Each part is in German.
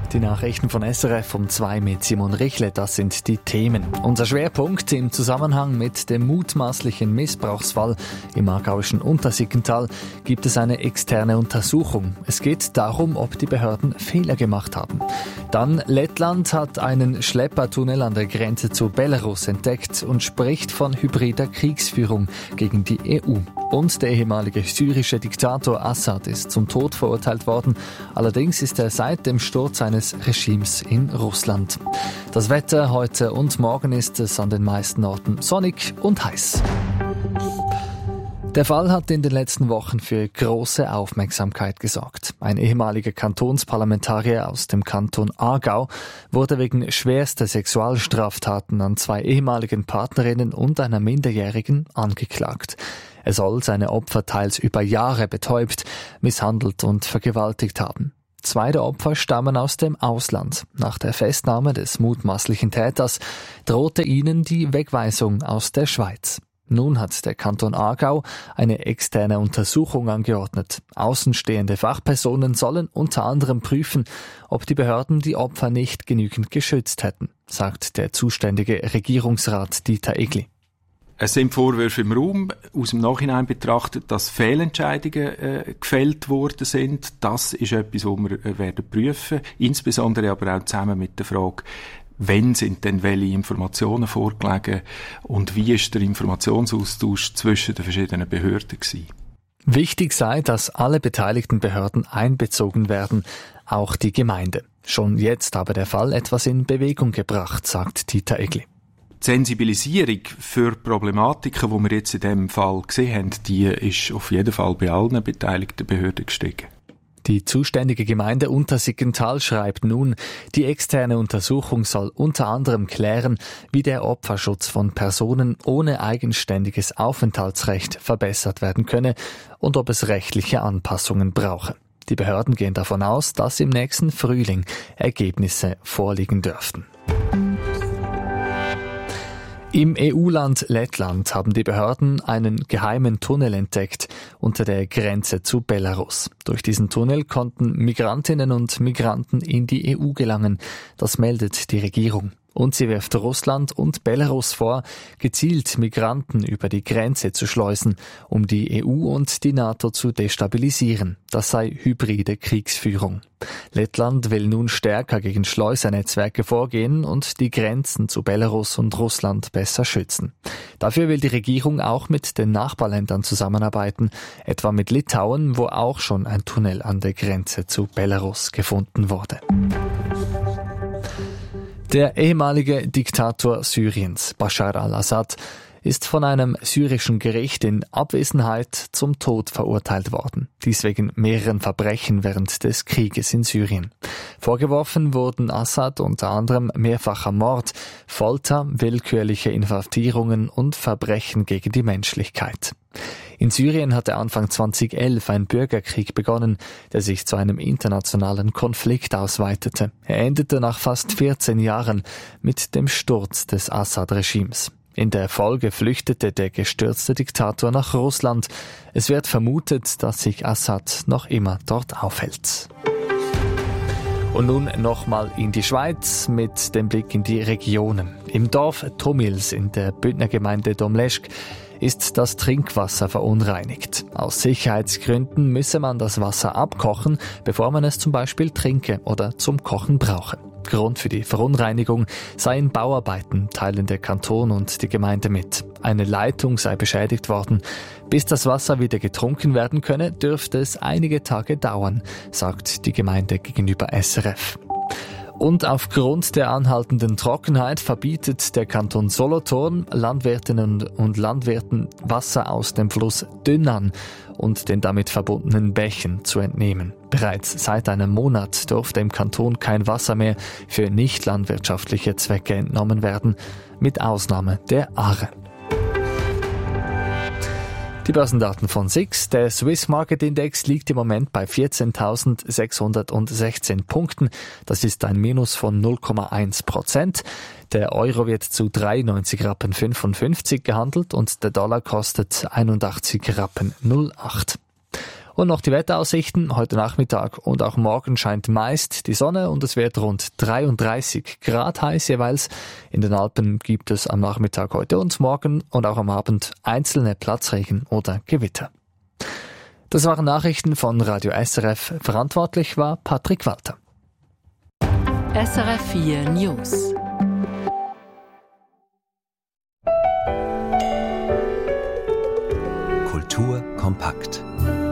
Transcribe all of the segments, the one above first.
Die Nachrichten von SRF um 2 mit Simon Richle, das sind die Themen. Unser Schwerpunkt im Zusammenhang mit dem mutmaßlichen Missbrauchsfall im aargauischen Untersiggenthal gibt es eine externe Untersuchung. Es geht darum, ob die Behörden Fehler gemacht haben. Dann Lettland hat einen Schleppertunnel an der Grenze zu Belarus entdeckt und spricht von hybrider Kriegsführung gegen die EU. Und der ehemalige syrische Diktator Assad ist zum Tod verurteilt worden. Allerdings ist er seit dem Sturz seines Regimes in Russland. Das Wetter heute und morgen ist es an den meisten Orten sonnig und heiß. Der Fall hat in den letzten Wochen für große Aufmerksamkeit gesorgt. Ein ehemaliger Kantonsparlamentarier aus dem Kanton Aargau wurde wegen schwerster Sexualstraftaten an 2 ehemaligen Partnerinnen und einer Minderjährigen angeklagt. Er soll seine Opfer teils über Jahre betäubt, misshandelt und vergewaltigt haben. 2 der Opfer stammen aus dem Ausland. Nach der Festnahme des mutmaßlichen Täters drohte ihnen die Wegweisung aus der Schweiz. Nun hat der Kanton Aargau eine externe Untersuchung angeordnet. Außenstehende Fachpersonen sollen unter anderem prüfen, ob die Behörden die Opfer nicht genügend geschützt hätten, sagt der zuständige Regierungsrat Dieter Egli. Es sind Vorwürfe im Raum, aus dem Nachhinein betrachtet, dass Fehlentscheidungen gefällt worden sind. Das ist etwas, was wir werden prüfen, insbesondere aber auch zusammen mit der Frage, wann sind denn welche Informationen vorgelegen und wie ist der Informationsaustausch zwischen den verschiedenen Behörden gewesen. Wichtig sei, dass alle beteiligten Behörden einbezogen werden, auch die Gemeinde. Schon jetzt habe der Fall etwas in Bewegung gebracht, sagt Dieter Egli. Die Sensibilisierung für Problematiken, die wir jetzt in diesem Fall gesehen haben, die ist auf jeden Fall bei allen beteiligten Behörden gestiegen. Die zuständige Gemeinde Untersiggenthal schreibt nun, die externe Untersuchung soll unter anderem klären, wie der Opferschutz von Personen ohne eigenständiges Aufenthaltsrecht verbessert werden könne und ob es rechtliche Anpassungen brauche. Die Behörden gehen davon aus, dass im nächsten Frühling Ergebnisse vorliegen dürften. Im EU-Land Lettland haben die Behörden einen geheimen Tunnel entdeckt unter der Grenze zu Belarus. Durch diesen Tunnel konnten Migrantinnen und Migranten in die EU gelangen. Das meldet die Regierung. Und sie wirft Russland und Belarus vor, gezielt Migranten über die Grenze zu schleusen, um die EU und die NATO zu destabilisieren. Das sei hybride Kriegsführung. Lettland will nun stärker gegen Schleusernetzwerke vorgehen und die Grenzen zu Belarus und Russland besser schützen. Dafür will die Regierung auch mit den Nachbarländern zusammenarbeiten, etwa mit Litauen, wo auch schon ein Tunnel an der Grenze zu Belarus gefunden wurde. Der ehemalige Diktator Syriens, Bashar al-Assad, ist von einem syrischen Gericht in Abwesenheit zum Tod verurteilt worden. Dies wegen mehreren Verbrechen während des Krieges in Syrien. Vorgeworfen wurden Assad unter anderem mehrfacher Mord, Folter, willkürliche Inhaftierungen und Verbrechen gegen die Menschlichkeit. In Syrien hatte Anfang 2011 ein Bürgerkrieg begonnen, der sich zu einem internationalen Konflikt ausweitete. Er endete nach fast 14 Jahren mit dem Sturz des Assad-Regimes. In der Folge flüchtete der gestürzte Diktator nach Russland. Es wird vermutet, dass sich Assad noch immer dort aufhält. Und nun nochmal in die Schweiz mit dem Blick in die Regionen. Im Dorf Tomils in der Bündner Gemeinde Domleschg ist das Trinkwasser verunreinigt. Aus Sicherheitsgründen müsse man das Wasser abkochen, bevor man es zum Beispiel trinke oder zum Kochen brauche. Grund für die Verunreinigung seien Bauarbeiten, teilen der Kanton und die Gemeinde mit. Eine Leitung sei beschädigt worden. Bis das Wasser wieder getrunken werden könne, dürfte es einige Tage dauern, sagt die Gemeinde gegenüber SRF. Und aufgrund der anhaltenden Trockenheit verbietet der Kanton Solothurn Landwirtinnen und Landwirten Wasser aus dem Fluss Dünnan und den damit verbundenen Bächen zu entnehmen. Bereits seit einem Monat durfte im Kanton kein Wasser mehr für nicht landwirtschaftliche Zwecke entnommen werden, mit Ausnahme der Aare. Die Börsendaten von SIX. Der Swiss Market Index liegt im Moment bei 14.616 Punkten. Das ist ein Minus von 0,1%. Der Euro wird zu 93,55 Rappen gehandelt und der Dollar kostet 81,08 Rappen. Und noch die Wetteraussichten. Heute Nachmittag und auch morgen scheint meist die Sonne und es wird rund 33 Grad heiß jeweils. In den Alpen gibt es am Nachmittag heute und morgen und auch am Abend einzelne Platzregen oder Gewitter. Das waren Nachrichten von Radio SRF. Verantwortlich war Patrick Walter. SRF 4 News. Kultur kompakt.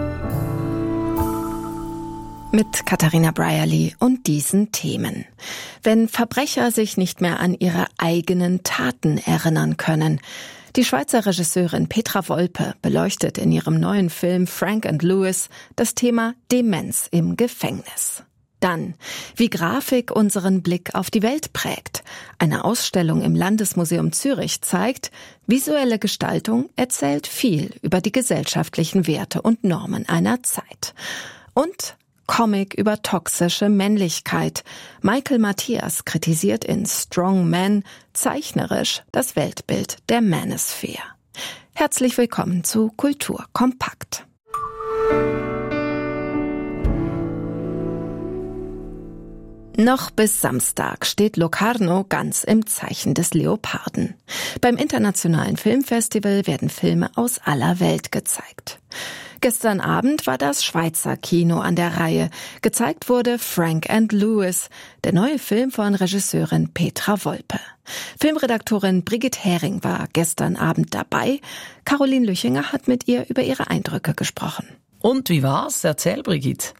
Mit Katharina Brierly und diesen Themen. Wenn Verbrecher sich nicht mehr an ihre eigenen Taten erinnern können. Die Schweizer Regisseurin Petra Wolpe beleuchtet in ihrem neuen Film Frank and Louis das Thema Demenz im Gefängnis. Dann, wie Grafik unseren Blick auf die Welt prägt. Eine Ausstellung im Landesmuseum Zürich zeigt, visuelle Gestaltung erzählt viel über die gesellschaftlichen Werte und Normen einer Zeit. Und Comic über toxische Männlichkeit. Michael Matthias kritisiert in Strong Men zeichnerisch das Weltbild der Manosphere. Herzlich willkommen zu Kultur kompakt. Noch bis Samstag steht Locarno ganz im Zeichen des Leoparden. Beim Internationalen Filmfestival werden Filme aus aller Welt gezeigt. Gestern Abend war das Schweizer Kino an der Reihe. Gezeigt wurde Frank and Louis, der neue Film von Regisseurin Petra Wolpe. Filmredaktorin Brigitte Hering war gestern Abend dabei. Caroline Lüchinger hat mit ihr über ihre Eindrücke gesprochen. Und wie war's? Erzähl, Brigitte.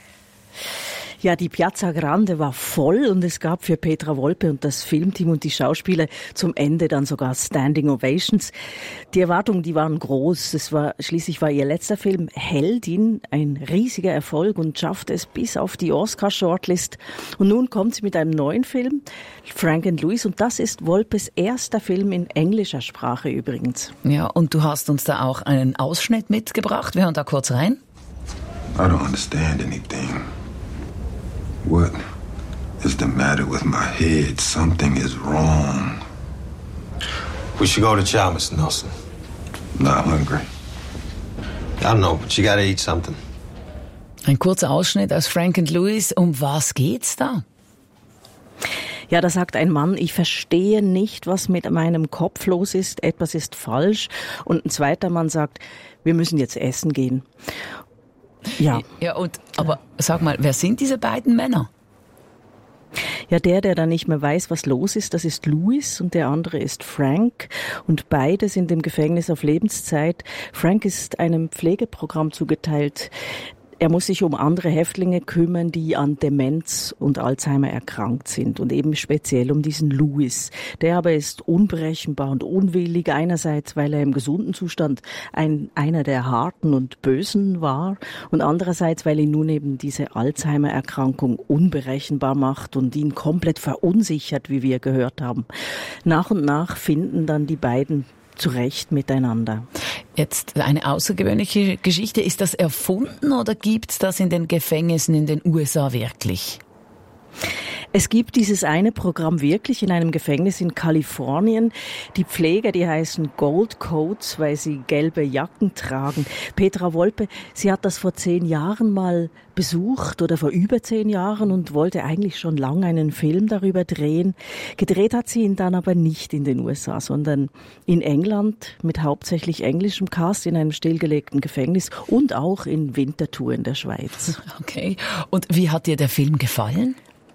Ja, die Piazza Grande war voll und es gab für Petra Wolpe und das Filmteam und die Schauspieler zum Ende dann sogar Standing Ovations. Die Erwartungen, die waren groß. Schließlich war ihr letzter Film Heldin ein riesiger Erfolg und schaffte es bis auf die Oscar-Shortlist. Und nun kommt sie mit einem neuen Film, Frank and Louis, und das ist Wolpes erster Film in englischer Sprache übrigens. Ja, und du hast uns da auch einen Ausschnitt mitgebracht. Wir hören da kurz rein. I don't understand anything. What is the matter with my head? Something is wrong. We should go to chow, Mr. Nelson. Not hungry. I don't know, but you gotta eat something. Ein kurzer Ausschnitt aus Frank and Louis. Um was geht's da? Ja, da sagt ein Mann, ich verstehe nicht, was mit meinem Kopf los ist. Etwas ist falsch. Und ein zweiter Mann sagt, wir müssen jetzt essen gehen. Ja. Ja, aber sag mal, wer sind diese beiden Männer? Ja, der dann nicht mehr weiß, was los ist, das ist Louis und der andere ist Frank. Und beide sind im Gefängnis auf Lebenszeit. Frank ist einem Pflegeprogramm zugeteilt. Er muss sich um andere Häftlinge kümmern, die an Demenz und Alzheimer erkrankt sind und eben speziell um diesen Louis. Der aber ist unberechenbar und unwillig, einerseits, weil er im gesunden Zustand einer der Harten und Bösen war und andererseits, weil ihn nun eben diese Alzheimer-Erkrankung unberechenbar macht und ihn komplett verunsichert, wie wir gehört haben. Nach und nach finden dann die beiden zurecht miteinander. Jetzt eine außergewöhnliche Geschichte. Ist das erfunden oder gibt's das in den Gefängnissen in den USA wirklich? Es gibt dieses eine Programm wirklich in einem Gefängnis in Kalifornien. Die Pfleger, die heißen Gold Coats, weil sie gelbe Jacken tragen. Petra Wolpe, sie hat das vor 10 Jahren mal besucht oder vor über 10 Jahren und wollte eigentlich schon lange einen Film darüber drehen. Gedreht hat sie ihn dann aber nicht in den USA, sondern in England mit hauptsächlich englischem Cast in einem stillgelegten Gefängnis und auch in Winterthur in der Schweiz. Okay. Und wie hat dir der Film gefallen?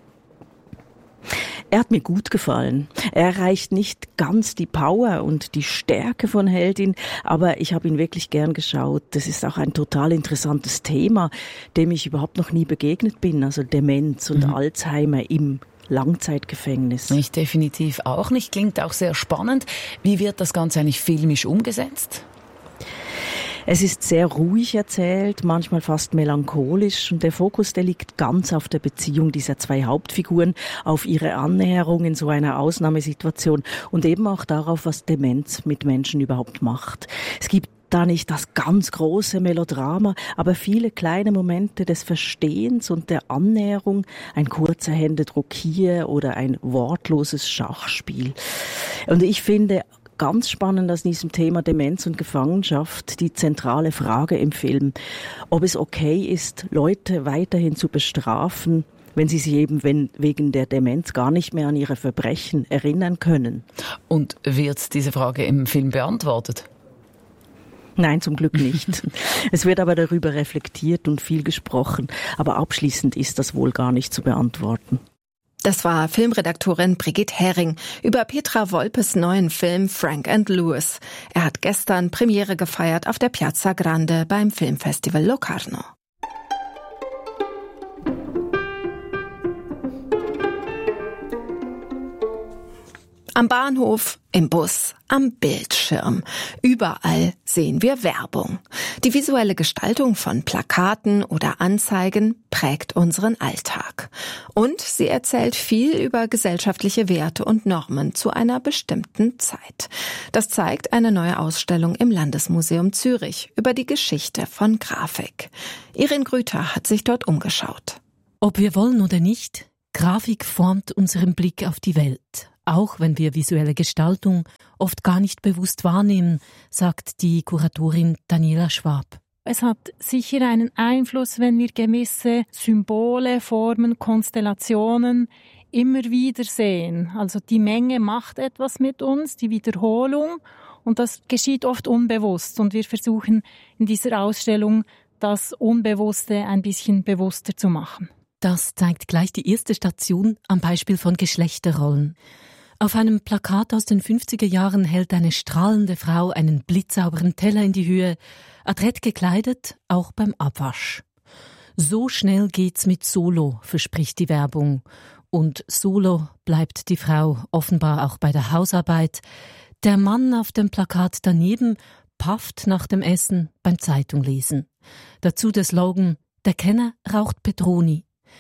Er hat mir gut gefallen. Er erreicht nicht ganz die Power und die Stärke von Heldin, aber ich habe ihn wirklich gern geschaut. Das ist auch ein total interessantes Thema, dem ich überhaupt noch nie begegnet bin, also Demenz und Alzheimer im Langzeitgefängnis. Ich definitiv auch nicht. Klingt auch sehr spannend. Wie wird das Ganze eigentlich filmisch umgesetzt? Es ist sehr ruhig erzählt, manchmal fast melancholisch und der Fokus, der liegt ganz auf der Beziehung dieser 2 Hauptfiguren, auf ihre Annäherung in so einer Ausnahmesituation und eben auch darauf, was Demenz mit Menschen überhaupt macht. Es gibt da nicht das ganz große Melodrama, aber viele kleine Momente des Verstehens und der Annäherung, ein kurzer Händedruck hier oder ein wortloses Schachspiel. Und ich finde, ganz spannend an diesem Thema Demenz und Gefangenschaft die zentrale Frage im Film, ob es okay ist, Leute weiterhin zu bestrafen, wenn sie sich eben wegen der Demenz gar nicht mehr an ihre Verbrechen erinnern können. Und wird diese Frage im Film beantwortet? Nein, zum Glück nicht. Es wird aber darüber reflektiert und viel gesprochen, aber abschließend ist das wohl gar nicht zu beantworten. Das war Filmredaktorin Brigitte Hering über Petra Volpes neuen Film Frank and Louis. Er hat gestern Premiere gefeiert auf der Piazza Grande beim Filmfestival Locarno. Am Bahnhof, im Bus, am Bildschirm. Überall sehen wir Werbung. Die visuelle Gestaltung von Plakaten oder Anzeigen prägt unseren Alltag. Und sie erzählt viel über gesellschaftliche Werte und Normen zu einer bestimmten Zeit. Das zeigt eine neue Ausstellung im Landesmuseum Zürich über die Geschichte von Grafik. Irin Grüter hat sich dort umgeschaut. Ob wir wollen oder nicht, Grafik formt unseren Blick auf die Welt. Auch wenn wir visuelle Gestaltung oft gar nicht bewusst wahrnehmen, sagt die Kuratorin Daniela Schwab. Es hat sicher einen Einfluss, wenn wir gewisse Symbole, Formen, Konstellationen immer wieder sehen. Also die Menge macht etwas mit uns, die Wiederholung. Und das geschieht oft unbewusst. Und wir versuchen in dieser Ausstellung, das Unbewusste ein bisschen bewusster zu machen. Das zeigt gleich die erste Station am Beispiel von Geschlechterrollen. Auf einem Plakat aus den 50er Jahren hält eine strahlende Frau einen blitzsauberen Teller in die Höhe, adrett gekleidet, auch beim Abwasch. So schnell geht's mit Solo, verspricht die Werbung. Und Solo bleibt die Frau offenbar auch bei der Hausarbeit. Der Mann auf dem Plakat daneben pafft nach dem Essen beim Zeitunglesen. Dazu der Slogan: Der Kenner raucht Petroni.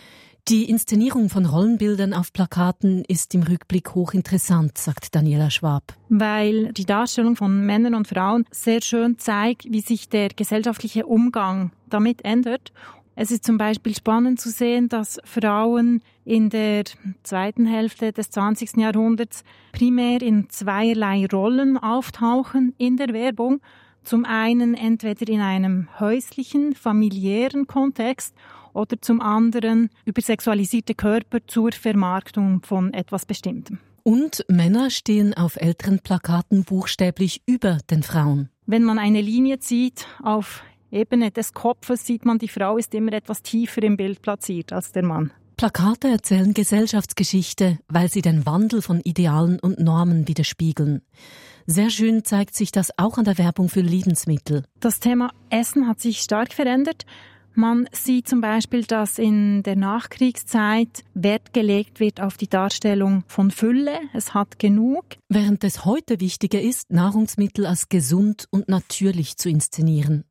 Die Inszenierung von Rollenbildern auf Plakaten ist im Rückblick hochinteressant, sagt Daniela Schwab. Weil die Darstellung von Männern und Frauen sehr schön zeigt, wie sich der gesellschaftliche Umgang damit ändert. Es ist zum Beispiel spannend zu sehen, dass Frauen in der zweiten Hälfte des 20. Jahrhunderts primär in zweierlei Rollen auftauchen in der Werbung. Zum einen entweder in einem häuslichen, familiären Kontext oder zum anderen über sexualisierte Körper zur Vermarktung von etwas Bestimmtem. Und Männer stehen auf älteren Plakaten buchstäblich über den Frauen. Wenn man eine Linie zieht auf Ebene des Kopfes, sieht man, die Frau ist immer etwas tiefer im Bild platziert als der Mann. Plakate erzählen Gesellschaftsgeschichte, weil sie den Wandel von Idealen und Normen widerspiegeln. Sehr schön zeigt sich das auch an der Werbung für Lebensmittel. Das Thema Essen hat sich stark verändert. Man sieht zum Beispiel, dass in der Nachkriegszeit Wert gelegt wird auf die Darstellung von Fülle. Es hat genug. Während es heute wichtiger ist, Nahrungsmittel als gesund und natürlich zu inszenieren.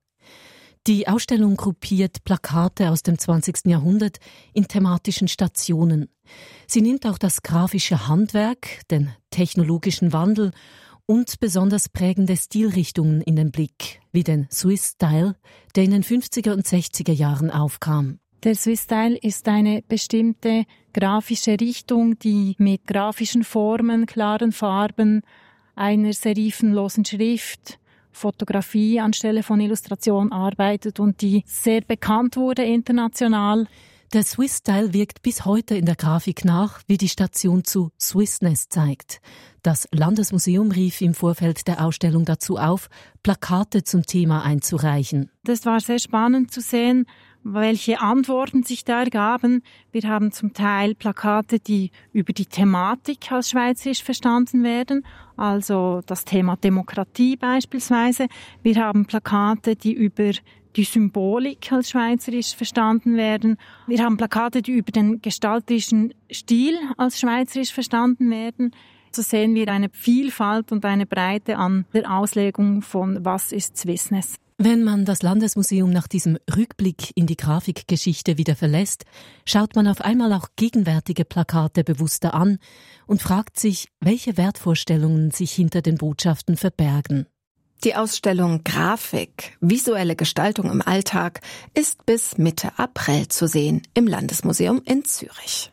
Die Ausstellung gruppiert Plakate aus dem 20. Jahrhundert in thematischen Stationen. Sie nimmt auch das grafische Handwerk, den technologischen Wandel und besonders prägende Stilrichtungen in den Blick, wie den Swiss Style, der in den 50er und 60er Jahren aufkam. Der Swiss Style ist eine bestimmte grafische Richtung, die mit grafischen Formen, klaren Farben, einer serifenlosen Schrift, Fotografie anstelle von Illustration arbeitet und die sehr bekannt wurde international. Der Swiss Style wirkt bis heute in der Grafik nach, wie die Station zu Swissness zeigt. Das Landesmuseum rief im Vorfeld der Ausstellung dazu auf, Plakate zum Thema einzureichen. Das war sehr spannend zu sehen, welche Antworten sich da ergaben. Wir haben zum Teil Plakate, die über die Thematik als schweizerisch verstanden werden, also das Thema Demokratie beispielsweise. Wir haben Plakate, die über die Symbolik als schweizerisch verstanden werden. Wir haben Plakate, die über den gestalterischen Stil als schweizerisch verstanden werden. So sehen wir eine Vielfalt und eine Breite an der Auslegung von was ist Swissness. Wenn man das Landesmuseum nach diesem Rückblick in die Grafikgeschichte wieder verlässt, schaut man auf einmal auch gegenwärtige Plakate bewusster an und fragt sich, welche Wertvorstellungen sich hinter den Botschaften verbergen. Die Ausstellung Grafik, visuelle Gestaltung im Alltag ist bis Mitte April zu sehen im Landesmuseum in Zürich.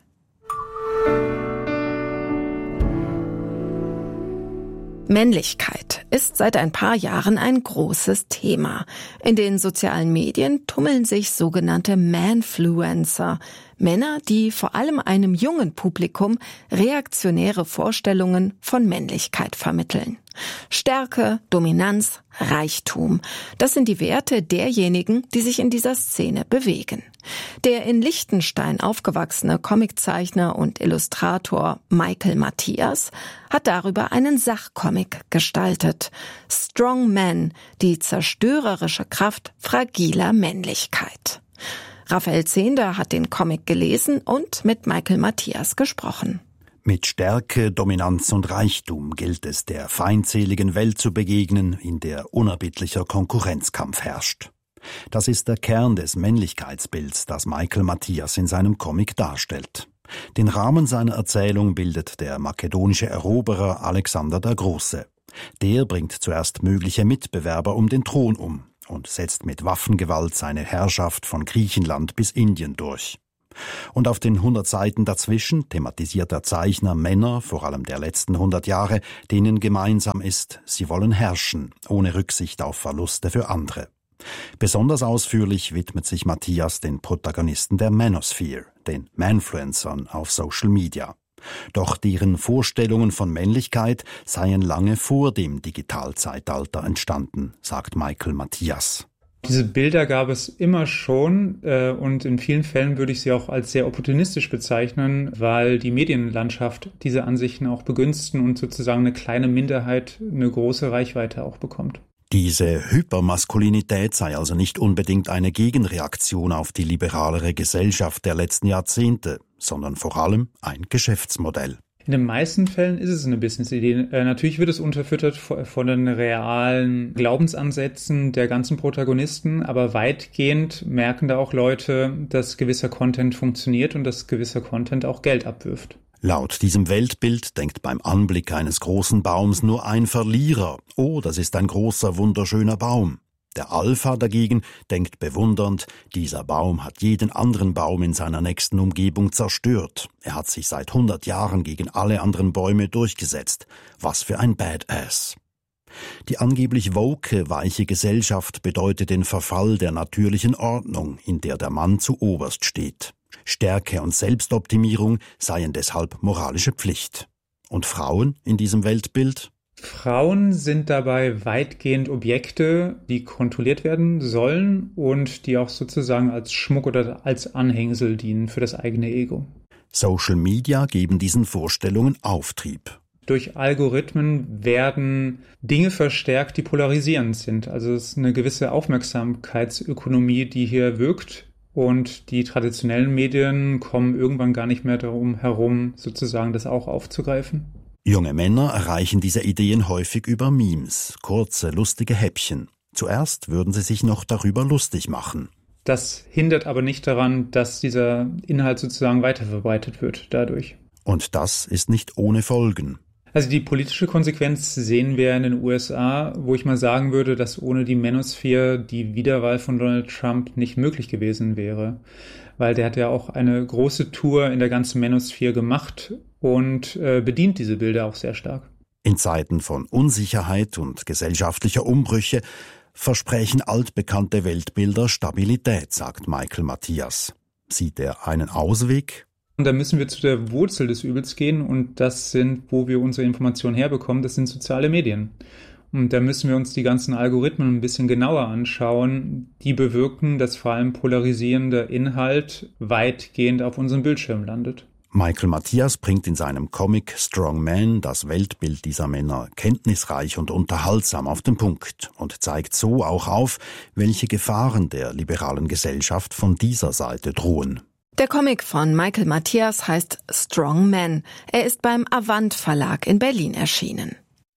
Männlichkeit ist seit ein paar Jahren ein großes Thema. In den sozialen Medien tummeln sich sogenannte Manfluencer, Männer, die vor allem einem jungen Publikum reaktionäre Vorstellungen von Männlichkeit vermitteln. Stärke, Dominanz, Reichtum, das sind die Werte derjenigen, die sich in dieser Szene bewegen. Der in Liechtenstein aufgewachsene Comiczeichner und Illustrator Michael Matthias hat darüber einen Sachcomic gestaltet. Strong Man, die zerstörerische Kraft fragiler Männlichkeit. Raphael Zehnder hat den Comic gelesen und mit Michael Matthias gesprochen. Mit Stärke, Dominanz und Reichtum gilt es, der feindseligen Welt zu begegnen, in der unerbittlicher Konkurrenzkampf herrscht. Das ist der Kern des Männlichkeitsbilds, das Michael Matthias in seinem Comic darstellt. Den Rahmen seiner Erzählung bildet der makedonische Eroberer Alexander der Große. Der bringt zuerst mögliche Mitbewerber um den Thron um und setzt mit Waffengewalt seine Herrschaft von Griechenland bis Indien durch. Und auf den 100 Seiten dazwischen thematisiert der Zeichner Männer, vor allem der letzten 100 Jahre, denen gemeinsam ist, sie wollen herrschen, ohne Rücksicht auf Verluste für andere. Besonders ausführlich widmet sich Matthias den Protagonisten der Manosphere, den Manfluencern auf Social Media. Doch deren Vorstellungen von Männlichkeit seien lange vor dem Digitalzeitalter entstanden, sagt Michael Matthias. Diese Bilder gab es immer schon und in vielen Fällen würde ich sie auch als sehr opportunistisch bezeichnen, weil die Medienlandschaft diese Ansichten auch begünstigen und sozusagen eine kleine Minderheit eine große Reichweite auch bekommt. Diese Hypermaskulinität sei also nicht unbedingt eine Gegenreaktion auf die liberalere Gesellschaft der letzten Jahrzehnte, sondern vor allem ein Geschäftsmodell. In den meisten Fällen ist es eine Business-Idee. Natürlich wird es unterfüttert von den realen Glaubensansätzen der ganzen Protagonisten, aber weitgehend merken da auch Leute, dass gewisser Content funktioniert und dass gewisser Content auch Geld abwirft. Laut diesem Weltbild denkt beim Anblick eines großen Baums nur ein Verlierer: Oh, das ist ein großer, wunderschöner Baum. Der Alpha dagegen denkt bewundernd: Dieser Baum hat jeden anderen Baum in seiner nächsten Umgebung zerstört. Er hat sich seit 100 Jahren gegen alle anderen Bäume durchgesetzt. Was für ein Badass. Die angeblich woke, weiche Gesellschaft bedeutet den Verfall der natürlichen Ordnung, in der der Mann zuoberst steht. Stärke und Selbstoptimierung seien deshalb moralische Pflicht. Und Frauen in diesem Weltbild? Frauen sind dabei weitgehend Objekte, die kontrolliert werden sollen und die auch sozusagen als Schmuck oder als Anhängsel dienen für das eigene Ego. Social Media geben diesen Vorstellungen Auftrieb. Durch Algorithmen werden Dinge verstärkt, die polarisierend sind. Also es ist eine gewisse Aufmerksamkeitsökonomie, die hier wirkt. Und die traditionellen Medien kommen irgendwann gar nicht mehr darum herum, sozusagen das auch aufzugreifen. Junge Männer erreichen diese Ideen häufig über Memes, kurze, lustige Häppchen. Zuerst würden sie sich noch darüber lustig machen. Das hindert aber nicht daran, dass dieser Inhalt sozusagen weiterverbreitet wird dadurch. Und das ist nicht ohne Folgen. Also die politische Konsequenz sehen wir in den USA, wo ich mal sagen würde, dass ohne die Manosphere die Wiederwahl von Donald Trump nicht möglich gewesen wäre. Weil der hat ja auch eine große Tour in der ganzen Manosphere gemacht und bedient diese Bilder auch sehr stark. In Zeiten von Unsicherheit und gesellschaftlicher Umbrüche versprechen altbekannte Weltbilder Stabilität, sagt Michael Matthias. Sieht er einen Ausweg? Und da müssen wir zu der Wurzel des Übels gehen und das sind, wo wir unsere Informationen herbekommen, das sind soziale Medien. Und da müssen wir uns die ganzen Algorithmen ein bisschen genauer anschauen, die bewirken, dass vor allem polarisierender Inhalt weitgehend auf unserem Bildschirm landet. Michael Matthias bringt in seinem Comic Strong Man das Weltbild dieser Männer kenntnisreich und unterhaltsam auf den Punkt und zeigt so auch auf, welche Gefahren der liberalen Gesellschaft von dieser Seite drohen. Der Comic von Michael Matthias heißt Strong Man. Er ist beim Avant Verlag in Berlin erschienen.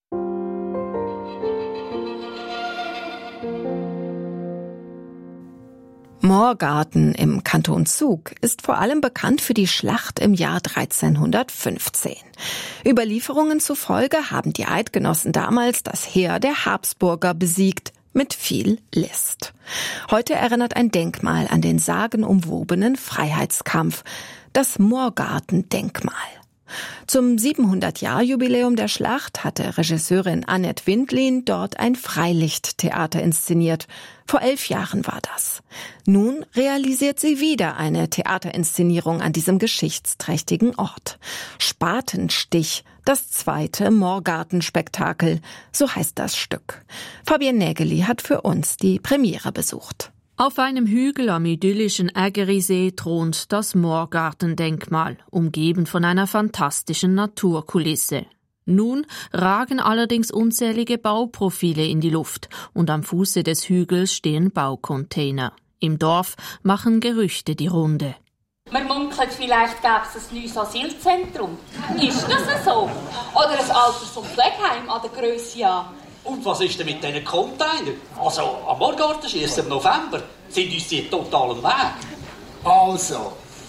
Morgarten im Kanton Zug ist vor allem bekannt für die Schlacht im Jahr 1315. Überlieferungen zufolge haben die Eidgenossen damals das Heer der Habsburger besiegt, mit viel List. Heute erinnert ein Denkmal an den sagenumwobenen Freiheitskampf, das Morgarten-Denkmal. Zum 700-Jahr-Jubiläum der Schlacht hatte Regisseurin Annette Windlin dort ein Freilichttheater inszeniert. Vor 11 Jahren war das. Nun realisiert sie wieder eine Theaterinszenierung an diesem geschichtsträchtigen Ort. Spatenstich, das zweite Moorgartenspektakel, so heißt das Stück. Fabienne Nägeli hat für uns die Premiere besucht. Auf einem Hügel am idyllischen Ägerisee thront das Moorgartendenkmal, umgeben von einer fantastischen Naturkulisse. Nun ragen allerdings unzählige Bauprofile in die Luft und am Fuße des Hügels stehen Baucontainer. Im Dorf machen Gerüchte die Runde. Man munkelt, vielleicht gäbe es ein neues Asylzentrum. Ist das so? Oder ein Alters- und Pflegeheim an der Grösse an? Und was ist denn mit diesen Containern? Also, am Moorgartenschiessen im November sind uns die total im Weg. Also,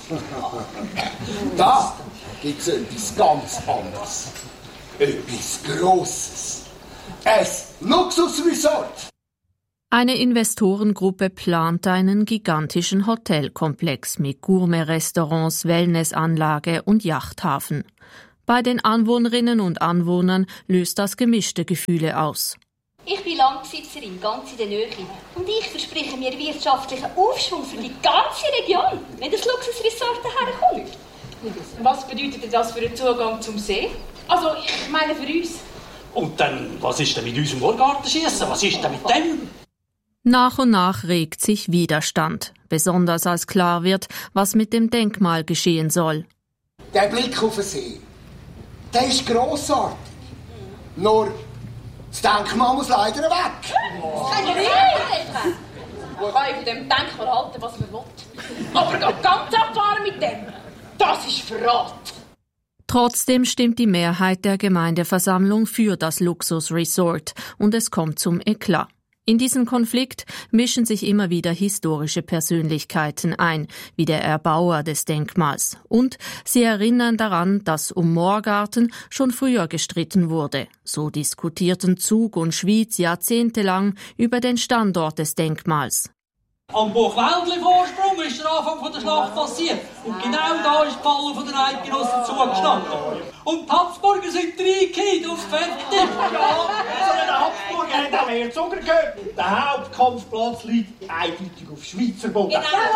da gibt es etwas ganz anderes. Etwas Grosses. Ein Luxusresort. Eine Investorengruppe plant einen gigantischen Hotelkomplex mit Gourmet-Restaurants, Wellnessanlage und Yachthafen. Bei den Anwohnerinnen und Anwohnern löst das gemischte Gefühle aus. Ich bin Landbesitzerin, ganz in der Nähe. Und ich verspreche mir wirtschaftlichen Aufschwung für die ganze Region, wenn das Luxusresort daherkommt. Was bedeutet denn das für den Zugang zum See? Also, ich meine für uns. Und dann, was ist denn mit unserem Moorgartenschiessen? Was ist denn mit dem? Nach und nach regt sich Widerstand, besonders als klar wird, was mit dem Denkmal geschehen soll. Der Blick auf den See, der ist grossartig. Nur, das Denkmal muss leider weg. Das kann ja nicht. Man kann von dem Denkmal halten, was man will. Aber ganz abfahren mit dem, das ist Verrat. Trotzdem stimmt die Mehrheit der Gemeindeversammlung für das Luxusresort und es kommt zum Eklat. In diesen Konflikt mischen sich immer wieder historische Persönlichkeiten ein, wie der Erbauer des Denkmals. Und sie erinnern daran, dass um Moorgarten schon früher gestritten wurde. So diskutierten Zug und Schwyz jahrzehntelang über den Standort des Denkmals. Am Burgwäldli-Vorsprung ist der Anfang von der Schlacht passiert. Und genau da ist die Falle von den Eidgenossen zugestanden. Und die Habsburger sind reingekehrt aufs Fertig. Ja, der Habsburger hat auch mehr Zucker gehört. Der Hauptkampfplatz liegt eindeutig auf Schweizer Boden.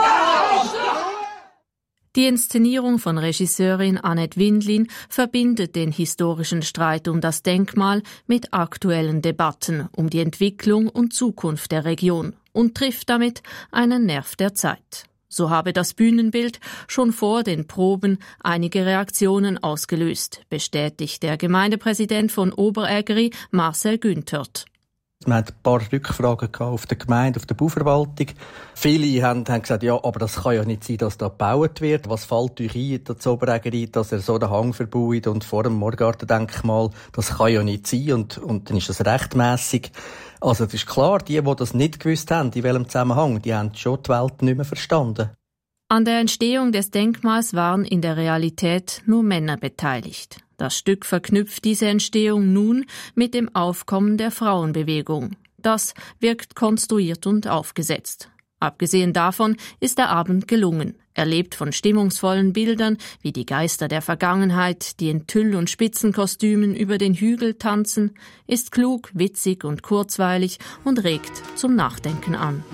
Die Inszenierung von Regisseurin Annette Windlin verbindet den historischen Streit um das Denkmal mit aktuellen Debatten um die Entwicklung und Zukunft der Region und trifft damit einen Nerv der Zeit. So habe das Bühnenbild schon vor den Proben einige Reaktionen ausgelöst, bestätigt der Gemeindepräsident von Oberägeri, Marcel Günthert. Wir hatten ein paar Rückfragen auf der Gemeinde, auf der Bauverwaltung. Viele haben gesagt, ja, aber das kann ja nicht sein, dass da gebaut wird. Was fällt euch ein, das Oberägeri, dass er so den Hang verbaut und vor dem Moorgartendenkmal? Das kann ja nicht sein und dann ist das rechtmässig. Also, das ist klar, die das nicht gewusst haben, in welchem Zusammenhang, die haben schon die Welt nicht mehr verstanden. An der Entstehung des Denkmals waren in der Realität nur Männer beteiligt. Das Stück verknüpft diese Entstehung nun mit dem Aufkommen der Frauenbewegung. Das wirkt konstruiert und aufgesetzt. Abgesehen davon ist der Abend gelungen. Er lebt von stimmungsvollen Bildern wie die Geister der Vergangenheit, die in Tüll- und Spitzenkostümen über den Hügel tanzen, ist klug, witzig und kurzweilig und regt zum Nachdenken an.